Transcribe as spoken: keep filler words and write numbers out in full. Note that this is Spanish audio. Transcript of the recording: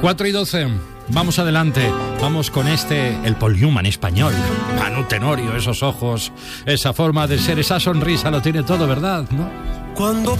cuatro y doce, vamos adelante, vamos con este, el Paul Newman español, Manu Tenorio, esos ojos, esa forma de ser, esa sonrisa, lo tiene todo, ¿verdad? ¿No? Cuando